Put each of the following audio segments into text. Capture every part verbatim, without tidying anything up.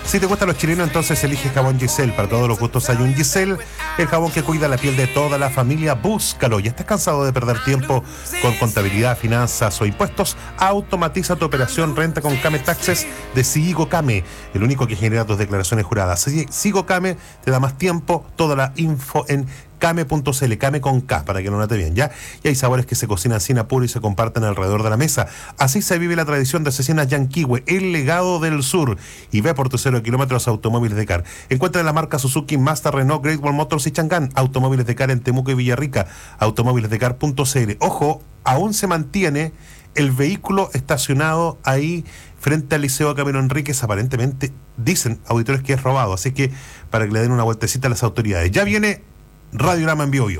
Si te gustan los chilenos, entonces elige jabón Giselle. Para todos los gustos hay un Giselle, el jabón que cuida la piel de toda la familia. Búscalo. ¿Ya estás cansado de perder tiempo con contabilidad, finanzas o impuestos? Automatiza tu operación Renta con Came Taxes de Sigo Came, el único que genera tus declaraciones juradas. Sigo Came te da más tiempo. Toda la info en Came punto c l, Came con K, para que lo note bien, ¿ya? Y hay sabores que se cocinan sin apuro y se comparten alrededor de la mesa. Así se vive la tradición de Asesinas Yanquihue, el legado del sur. Y ve por tus cero kilómetros Automóviles de Car. Encuentra la marca Suzuki, Mazda, Renault, Great Wall Motors y Changán. Automóviles de Car en Temuco y Villarrica. Automóviles de Car punto c l. Ojo, aún se mantiene el vehículo estacionado ahí frente al Liceo Camilo Enríquez. Aparentemente dicen auditores que es robado, así que para que le den una vueltecita a las autoridades. Ya viene Radiograma en Biobío.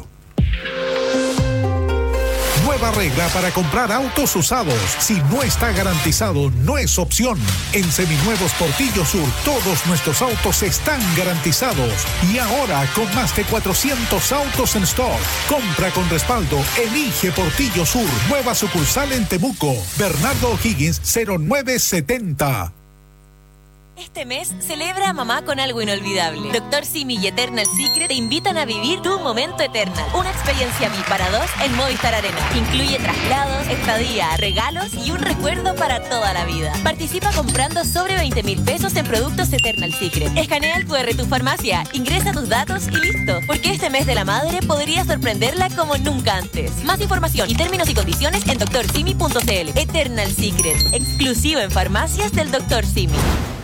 Nueva regla para comprar autos usados. Si no está garantizado, no es opción. En Seminuevos Portillo Sur, todos nuestros autos están garantizados. Y ahora, con más de cuatrocientos autos en stock. Compra con respaldo. Elige Portillo Sur. Nueva sucursal en Temuco. Bernardo O'Higgins, cero nueve setenta. Este mes, celebra a mamá con algo inolvidable. Doctor Simi y Eternal Secret te invitan a vivir tu momento Eternal. Una experiencia V I P para dos en Movistar Arena. Incluye traslados, estadía, regalos y un recuerdo para toda la vida. Participa comprando sobre veinte mil pesos en productos Eternal Secret. Escanea el cu erre de tu farmacia, ingresa tus datos y listo. Porque este mes de la madre podría sorprenderla como nunca antes. Más información y términos y condiciones en doctor simi punto c l. Eternal Secret, exclusivo en farmacias del doctor Simi.